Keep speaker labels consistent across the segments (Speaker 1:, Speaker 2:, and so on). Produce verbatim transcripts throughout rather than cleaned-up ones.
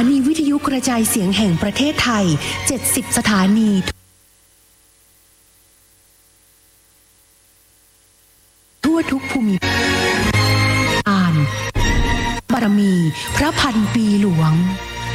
Speaker 1: นีวิทยุกระจายเสียงแห่งประเทศไทยเจ็ดสิบสถานีทั่วทุกภูมิภาคบารมีพระพันปีหลวง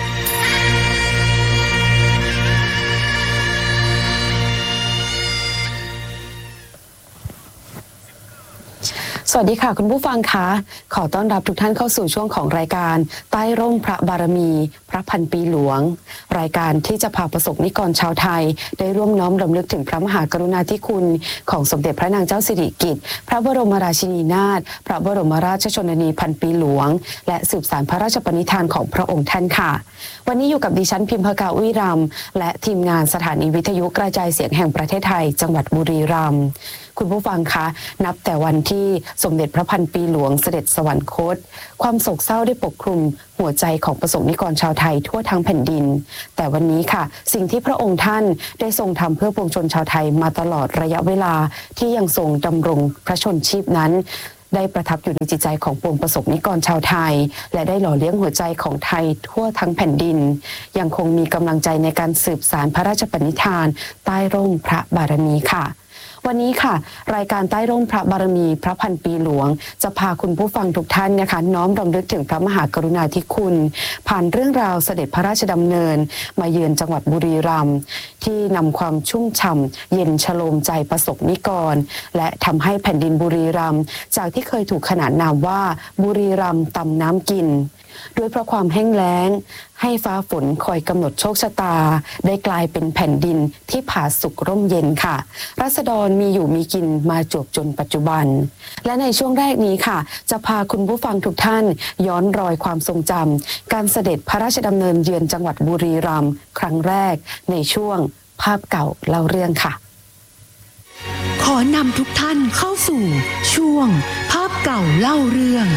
Speaker 2: สวัสดีค่ะคุณผู้ฟังคะขอต้อนรับทุกท่านเข้าสู่ช่วงของรายการใต้ร่มพระบารมีพระพันปีหลวงรายการที่จะพาประสบนิกรชาวไทยได้ร่วมน้อมรำลึกถึงพระมหากรุณาธิคุณของสมเด็จพระนางเจ้าสิริกิติ์พระบรมราชินีนาถพระบรมราชชนนีพันปีหลวงและสืบสานพระราชปณิธานของพระองค์ท่านค่ะวันนี้อยู่กับดิฉันพิมพกาอุยรัมย์และทีมงานสถานีวิทยุกระจายเสียงแห่งประเทศไทยจังหวัดบุรีรัมย์คุณผู้ฟังคะนับแต่วันที่สมเด็จพระพันปีหลวงเสด็จสวรรคตความโศกเศร้าได้ปกคลุมหัวใจของประสบนิกรชาวไทยทั่วทั้งแผ่นดินแต่วันนี้ค่ะสิ่งที่พระองค์ท่านได้ทรงทำเพื่อปวงชนชาวไทยมาตลอดระยะเวลาที่ยังทรงดำรงพระชนชีพนั้นได้ประทับอยู่ในจิตใจของปวงประสบนิกรชาวไทยและได้หล่อเลี้ยงหัวใจของไทยทั่วทั้งแผ่นดินยังคงมีกำลังใจในการสืบสานพระราชปณิธานใต้ร่มพระบารมีค่ะวันนี้ค่ะรายการใต้ร่มพระบารมีพระพันปีหลวงจะพาคุณผู้ฟังทุกท่านนะคะน้อมรำลึกถึงพระมหากรุณาธิคุณผ่านเรื่องราวเสด็จพระราชดำเนินมาเยือนจังหวัดบุรีรัมย์ที่นำความชุ่มฉ่ำเย็นชโลมใจประสบนิกรและทำให้แผ่นดินบุรีรัมย์จากที่เคยถูกขนานนามว่าบุรีรัมย์ตำน้ำกินด้วยเพราะความแห้งแล้งให้ฟ้าฝนคอยกำหนดโชคชะตาได้กลายเป็นแผ่นดินที่ผาสุกร่มเย็นค่ะราษฎรมีอยู่มีกินมาจวบจนปัจจุบันและในช่วงแรกนี้ค่ะจะพาคุณผู้ฟังทุกท่านย้อนรอยความทรงจำการเสด็จพระราชดำเนินเยือนจังหวัดบุรีรัมย์ครั้งแรกในช่วงภาพเก่าเล่าเรื่องค่ะ
Speaker 1: ขอนำทุกท่านเข้าสู่ช่วงภาพเก่าเล่าเรื่อง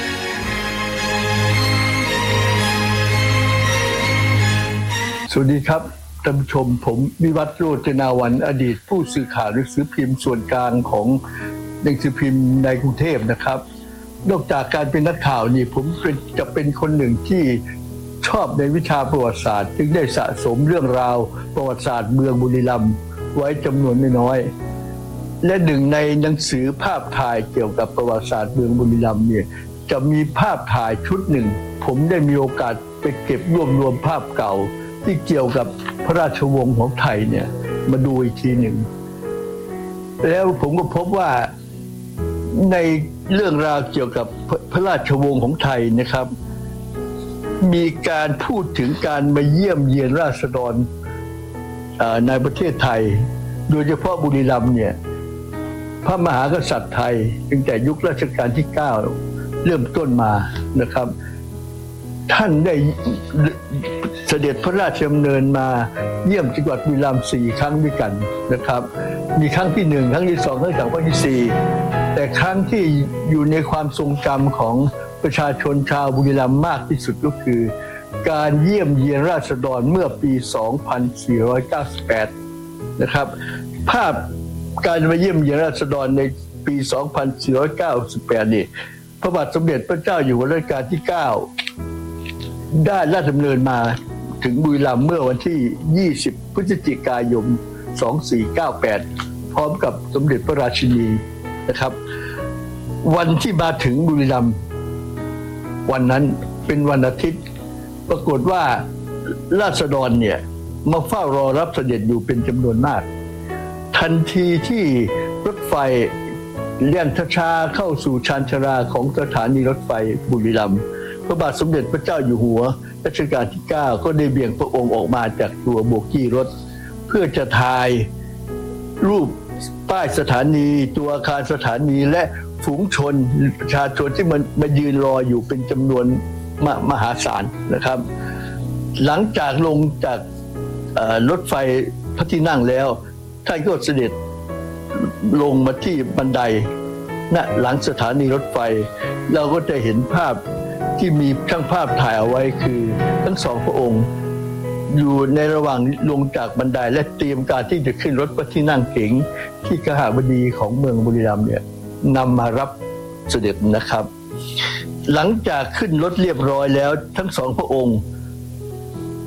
Speaker 3: สวัสดีครับท่านผู้ชมผมวิวัฒน์โรจนาวันอดีตผู้สื่อข่าวหนังสือพิมพ์ส่วนกลางของหนังสือพิมพ์ในกรุงเทพนะครับนอกจากการเป็นนักข่าวนี่ผมจะเป็นคนหนึ่งที่ชอบในวิชาประวัติศาสตร์จึงได้สะสมเรื่องราวประวัติศาสตร์เมืองบุรีรัมย์ไว้จำนวนไม่น้อยและหนึ่งในหนังสือภาพถ่ายเกี่ยวกับประวัติศาสตร์เมืองบุรีรัมย์เนี่ยจะมีภาพถ่ายชุดหนึ่งผมได้มีโอกาสไปเก็บรวบรวมภาพเก่าที่เกี่ยวกับพระราชวงศ์ของไทยเนี่ยมาดูอีกทีหนึ่งแล้วผมก็พบว่าในเรื่องราวเกี่ยวกับพระราชวงศ์ของไทยนะครับมีการพูดถึงการมาเยี่ยมเยียนราษฎรในประเทศไทยโดยเฉพาะบุรีรัมย์เนี่ยพระมหากษัตริย์ไทยตั้งแต่ยุครัชกาลที่เก้าเริ่มต้นมานะครับท่านได้เสด็จพระราชดำเนินมาเยี่ยมจังหวัดบุรีรัมย์สี่ครั้งด้วยกันนะครับมีครั้งที่หนึ่งครั้งที่สองครั้งที่สามครั้งที่สี่แต่ครั้งที่อยู่ในความทรงจำของประชาชนชาวบุรีรัมย์มากที่สุดก็คือการเยี่ยมเยียนราษฎรเมื่อปีสองพันสี่ร้อยเก้าสิบแปดนะครับภาพการมาเยี่ยมเยียนราษฎรในปีสองพันสี่ร้อยเก้าสิบแปดนี่พระบาทสมเด็จพระเจ้าอยู่หัวรัชกาลที่เก้าได้ราชดำเนินมาถึงบุรีรัมย์เมื่อวันที่ยี่สิบพฤศจิกายนสองพันสี่ร้อยเก้าสิบแปดพร้อมกับสมเด็จพระราชินีนะครับวันที่มาถึงบุรีรัมย์วันนั้นเป็นวันอาทิตย์ปรากฏว่าราษฎรเนี่ยมาเฝ้ารอรับเสด็จอยู่เป็นจำนวนมากทันทีที่รถไฟเลี่ยนช้าๆเข้าสู่ชานชาลาของสถานีรถไฟบุรีรัมย์พระบาทสมเด็จพระเจ้าอยู่หัวรัชกาลที่เก้าก็ได้เบี่ยงพระองค์ออกมาจากตัวโบกี้รถเพื่อจะถ่ายรูปป้ายสถานีตัวอาคารสถานีและฝูงชนประชาชนที่มันมายืนรออยู่เป็นจำนวนมมหาศาลนะครับหลังจากลงจากรถไฟพระที่นั่งแล้วท่านก็เสด็จลงมาที่บันไดณหลังสถานีรถไฟเราก็จะเห็นภาพที่มีช่างภาพถ่ายเอาไว้คือทั้งสองพระองค์อยู่ในระหว่างลงจากบันไดและเตรียมการที่จะขึ้นรถพระที่นั่งเก๋งที่คหบดีของเมืองบุรีรัมย์เนี่ยนำมารับเสด็จนะครับหลังจากขึ้นรถเรียบร้อยแล้วทั้งสองพระองค์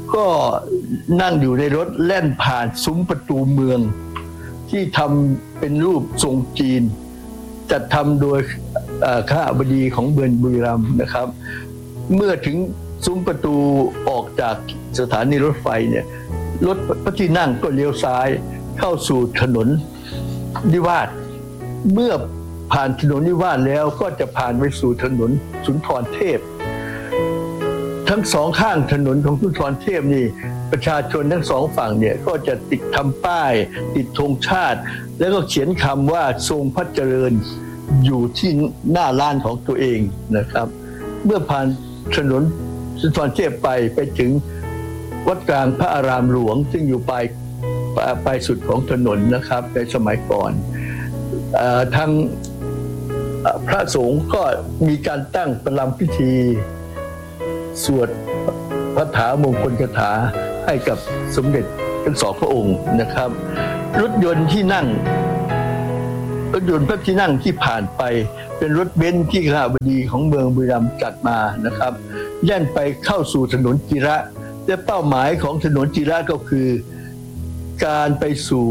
Speaker 3: ก็นั่งอยู่ในรถแล่นผ่านซุ้มประตูเมืองที่ทำเป็นรูปทรงจีนจัดทำโดยข้าบดีของเมืองบุรีรัมย์นะครับเมื่อถึงซุ้มประตูออกจากสถานีรถไฟเนี่ยรถพระที่นั่งก็เลี้ยวซ้ายเข้าสู่ถนนนิวาสเมื่อผ่านถนนนิวาสแล้วก็จะผ่านไปสู่ถนนสุนทรเทพทั้งสองข้างถนนของสุนทรเทพนี่ประชาชนทั้งสองฝั่งเนี่ยก็จะติดทำป้ายติดธงชาติแล้วก็เขียนคำว่าทรงพระเจริญอยู่ที่หน้าลานของตัวเองนะครับเมื่อผ่านถนนสุนทรเทพไปไปถึงวัดกลางพระอารามหลวงซึ่งอยู่ปลายปลายสุดของถนนนะครับในสมัยก่อนทางพระสงฆ์ก็มีการตั้งประลัมพิธีสวดพระถามงคลคาถาให้กับสมเด็จทั้งสองพระองค์นะครับรถยนต์ที่นั่งรถยนต์พระที่นั่งที่ผ่านไปเป็นรถเบนซ์ที่ข้าบดีของเมืองบุรีรัมย์จัดมานะครับแล่นไปเข้าสู่ถนนจิระและเป้าหมายของถนนจิระก็คือการไปสู่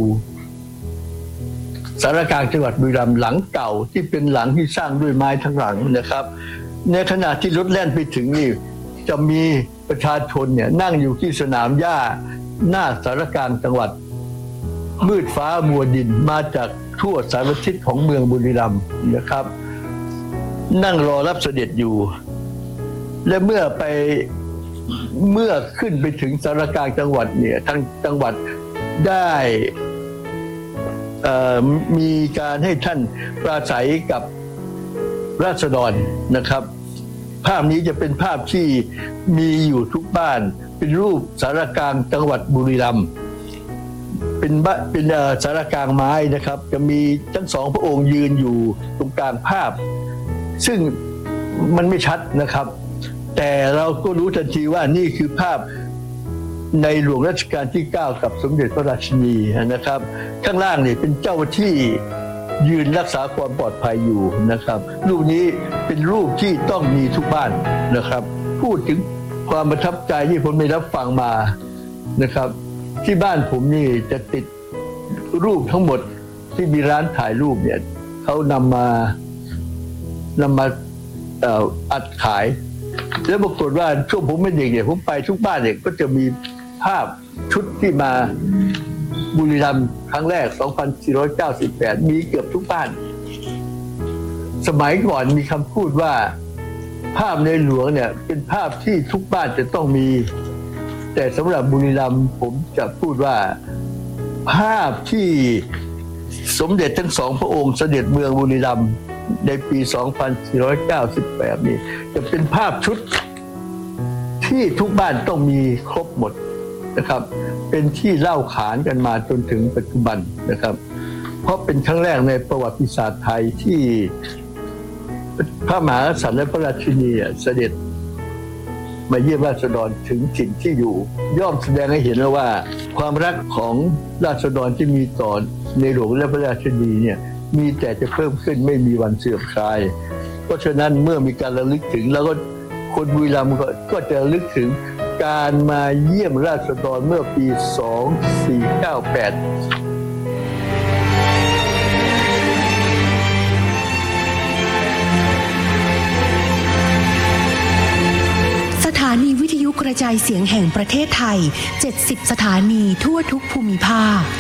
Speaker 3: สารกลางจังหวัดบุรีรัมย์หลังเก่าที่เป็นหลังที่สร้างด้วยไม้ทั้งหลังนะครับในขณะที่รถแล่นไปถึงนี่จะมีประชาชนเนี่ยนั่งอยู่ที่สนามหญ้าหน้าสารกลางจังหวัดมืดฟ้ามัวดินมาจากทั่วสารทิศของเมืองบุรีรัมย์นะครับนั่งรอรับเสด็จอยู่และเมื่อไปเมื่อขึ้นไปถึงสารกลางจังหวัดเนี่ยทางจังหวัดได้มีการให้ท่านปราศัยกับราษฎรนะครับภาพนี้จะเป็นภาพที่มีอยู่ทุกบ้านเป็นรูปสารกลางจังหวัดบุรีรัมย์เป็นเป็นสารกลางไม้นะครับจะมีทั้งสองพระองค์ยืนอยู่ตรงกลางภาพซึ่งมันไม่ชัดนะครับแต่เราก็รู้ทันทีว่านี่คือภาพในหลวงรัชกาลที่เก้ากับสมเด็จพระราชินีนะครับข้างล่างนี่เป็นเจ้าที่ยืนรักษาความปลอดภัยอยู่นะครับรูปนี้เป็นรูปที่ต้องมีทุกบ้านนะครับพูดถึงความประทับใจที่ผมได้รับฟังมานะครับที่บ้านผมนี่จะติดรูปทั้งหมดที่มีร้านถ่ายรูปเนี่ยเขานำมานำมาอัดขายแล้วปรากฏว่าช่วงผมเป็นเด็กเนี่ยผมไปทุกบ้านเนี่ยก็จะมีภาพชุดที่มาบุรีรัมย์ครั้งแรกสองพันสี่ร้อยเก้าสิบแปดมีเกือบทุกบ้านสมัยก่อนมีคำพูดว่าภาพในหลวงเนี่ยเป็นภาพที่ทุกบ้านจะต้องมีแต่สำหรับบุรีรัมย์ผมจะพูดว่าภาพที่สมเด็จทั้งสองพระองค์เสด็จเมืองบุรีรัมย์ในปีสองพันสี่ร้อยเก้าสิบแปดนี้จะเป็นภาพชุดที่ทุกบ้านต้องมีครบหมดนะครับเป็นที่เล่าขานกันมาจนถึงปัจจุบันนะครับเพราะเป็นครั้งแรกในประวัติศาสตร์ไทยที่พระมหากษัตริย์และพระราชินีเสด็จมาเยี่ยมราษฎรถึงถิ่นที่อยู่ย่อมแสดงให้เห็นแล้วว่าความรักของราษฎรที่มีต่อในหลวงและพระราชินีเนี่ยมีแต่จะเพิ่มขึ้นไม่มีวันเสื่อมคลายเพราะฉะนั้นเมื่อมีการระลึกถึงแล้วก็คนบุรีรัมย์ก็จะระลึกถึงการมาเยี่ยมราษฎรเมื่อปีสองพันสี่ร้อยเก้าสิบแปด
Speaker 1: สถานีวิทยุกระจายเสียงแห่งประเทศไทยเจ็ดสิบสถานีทั่วทุกภูมิภาค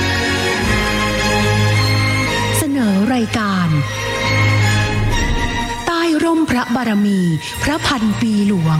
Speaker 1: เสนอรายการใต้ร่มพระบารมีพระพันปีหลวง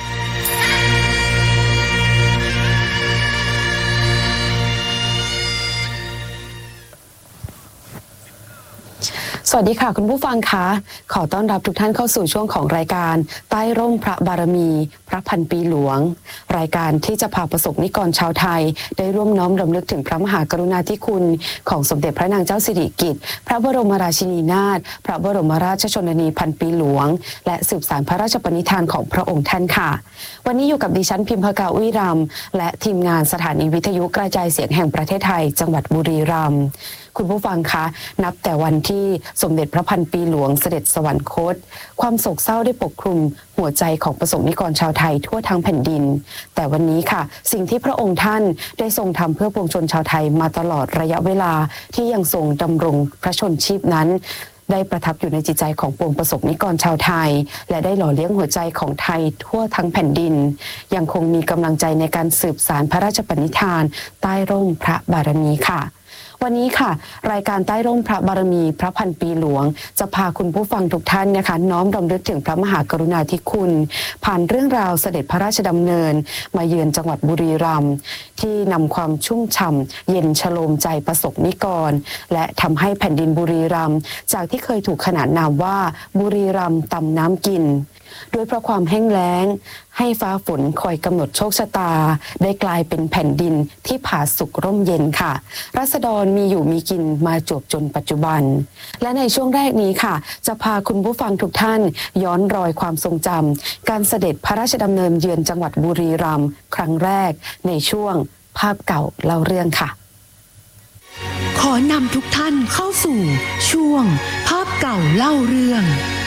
Speaker 2: สวัสดีค่ะคุณผู้ฟังคะขอต้อนรับทุกท่านเข้าสู่ช่วงของรายการใต้ร่มพระบารมีพระพันปีหลวงรายการที่จะพาประสบนิกรชาวไทยได้ร่วมน้อมรำลึกถึงพระมหากรุณาธิคุณของสมเด็จพระนางเจ้าสิริกิติ์พระบรมราชินีนาถพระบรมราชชนนีพันปีหลวงและสืบสานพระราชปณิธานของพระองค์ท่านค่ะวันนี้อยู่กับดิฉันพิมพกาอุยรัมย์และทีมงานสถานีวิทยุกระจายเสียงแห่งประเทศไทยจังหวัดบุรีรัมย์คุณผู้ฟังคะนับแต่วันที่สมเด็จพระพันปีหลวงเสด็จสวรรคตความโศกเศร้าได้ปกคลุมหัวใจของประสบนิกรชาวไทยทั่วทั้งแผ่นดินแต่วันนี้ค่ะสิ่งที่พระองค์ท่านได้ทรงทำเพื่อปวงชนชาวไทยมาตลอดระยะเวลาที่ยังทรงดำรงพระชนชีพนั้นได้ประทับอยู่ในจิตใจของปวงประสบนิกรชาวไทยและได้หล่อเลี้ยงหัวใจของไทยทั่วทั้งแผ่นดินยังคงมีกำลังใจในการสืบสานพระราชปณิธานใต้ร่มพระบารมีค่ะวันนี้ค่ะรายการใต้ร่มพระบารมีพระพันปีหลวงจะพาคุณผู้ฟังทุกท่านนะคะน้อมรำลึกถึงพระมหากรุณาธิคุณผ่านเรื่องราวเสด็จพระราชดำเนินมาเยือนจังหวัดบุรีรัมย์ที่นำความชุ่มฉ่ำเย็นชโลมใจประสบนิกรและทำให้แผ่นดินบุรีรัมย์จากที่เคยถูกขนานนามว่าบุรีรัมย์ตำน้ำกินด้วยเพราะความแห้งแล้งให้ฟ้าฝนคอยกำหนดโชคชะตาได้กลายเป็นแผ่นดินที่ผาสุกร่มเย็นค่ะราษฎรมีอยู่มีกินมาจวบจนปัจจุบันและในช่วงแรกนี้ค่ะจะพาคุณผู้ฟังทุกท่านย้อนรอยความทรงจำการเสด็จพระราชดำเนินเยือนจังหวัดบุรีรัมย์ครั้งแรกในช่วงภาพเก่าเล่าเรื่องค่ะ
Speaker 1: ขอนำทุกท่านเข้าสู่ช่วงภาพเก่าเล่าเรื่อง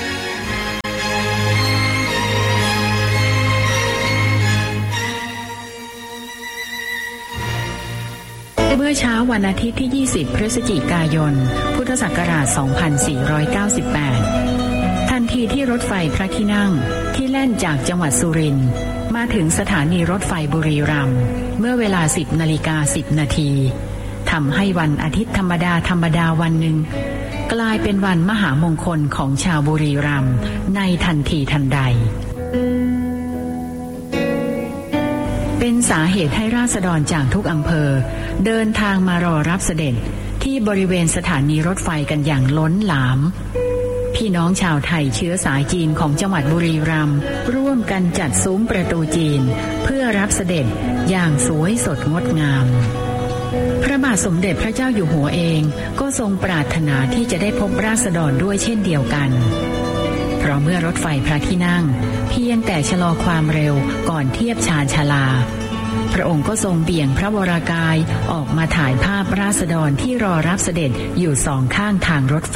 Speaker 4: เมื่อเช้าวันอาทิตย์ที่ยี่สิบพฤศจิกายนพุทธศักราชสองพันสี่ร้อยเก้าสิบแปดทันทีที่รถไฟพระที่นั่งที่แล่นจากจังหวัดสุรินทร์มาถึงสถานีรถไฟบุรีรัมย์เมื่อเวลาสิบนาฬิกาสิบนาทีทำให้วันอาทิตย์ธรรมดาธรรมดาวันหนึ่งกลายเป็นวันมหามงคลของชาวบุรีรัมย์ในทันทีทันใดเป็นสาเหตุให้ราษฎรจากทุกอำเภอเดินทางมารอรับเสด็จที่บริเวณสถานีรถไฟกันอย่างล้นหลามพี่น้องชาวไทยเชื้อสายจีนของจังหวัดบุรีรัมย์ร่วมกันจัดซุ้มประตูจีนเพื่อรับเสด็จอย่างสวยสดงดงามพระบาทสมเด็จพระเจ้าอยู่หัวเองก็ทรงปรารถนาที่จะได้พบราษฎรด้วยเช่นเดียวกันเพราะเมื่อรถไฟพระที่นั่งเพียงแต่ชะลอความเร็วก่อนเทียบชานชาลาพระองค์ก็ทรงเบี่ยงพระวรากายออกมาถ่ายภาพราษฎรที่รอรับเสด็จอยู่สองข้างทางรถไฟ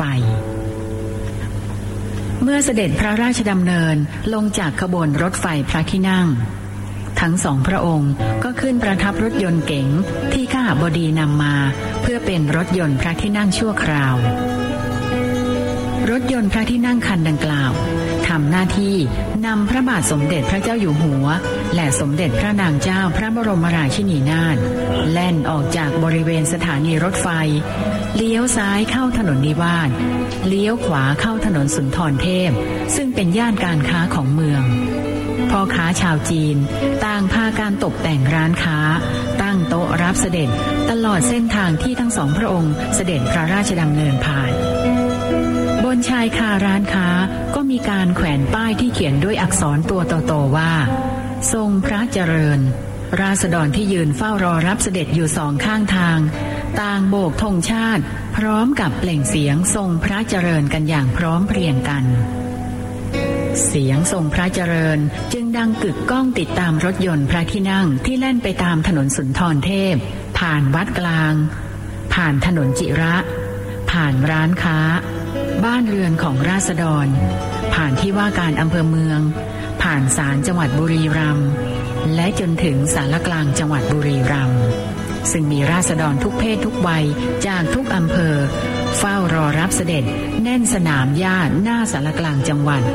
Speaker 4: เมื่อเสด็จพระราชดำเนินลงจากขบวนรถไฟพระที่นั่งทั้งสองพระองค์ก็ขึ้นประทับรถยนต์เก๋งที่ข้าบดีนำมาเพื่อเป็นรถยนต์พระที่นั่งชั่วคราวรถยนต์พระที่นั่งคันดังกล่าวทำหน้าที่นำพระบาทสมเด็จพระเจ้าอยู่หัวและสมเด็จพระนางเจ้าพระบรมราชินีนาถแล่นออกจากบริเวณสถานีรถไฟเลี้ยวซ้ายเข้าถนนนิวาสเลี้ยวขวาเข้าถนนสุนทรเทพซึ่งเป็นย่านการค้าของเมืองพ่อค้าชาวจีนต่างพาการตกแต่งร้านค้าตั้งโต๊ะรับเสด็จตลอดเส้นทางที่ทั้งสองพระองค์เสด็จพระราชดำเนินผ่านบนชายคาร้านค้าก็มีการแขวนป้ายที่เขียนด้วยอักษรตัวโตๆว่าทรงพระเจริญราษฎรที่ยืนเฝ้ารอรับเสด็จอยู่สองข้างทางต่างโบกธงชาติพร้อมกับเปล่งเสียงทรงพระเจริญกันอย่างพร้อมเพรียงกันเสียงทรงพระเจริญจึงดังกึกก้องติดตามรถยนต์พระที่นั่งที่แล่นไปตามถนนสุนทรเทพผ่านวัดกลางผ่านถนนจิระผ่านร้านค้าบ้านเรือนของราษฎรผ่านที่ว่าการอำเภอเมืองผ่านศาลจังหวัดบุรีรัมย์และจนถึงศาลกลางจังหวัดบุรีรัมย์ซึ่งมีราษฎรทุกเพศทุกวัยจากทุกอำเภอเฝ้ารอรับเสด็จแน่นสนามหญ้าหน้าศาลกลางจังหวัด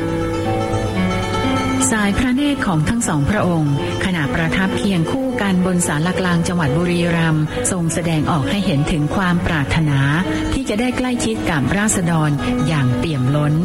Speaker 4: สายพระเนตรของทั้งสองพระองค์ขณะประทับเคียงคู่กันบนศาลกลางจังหวัดบุรีรัมย์ทรงแสดงออกให้เห็นถึงความปรารถนาที่จะได้ใกล้ชิดกับราษฎรอย่างเปี่ยมล้น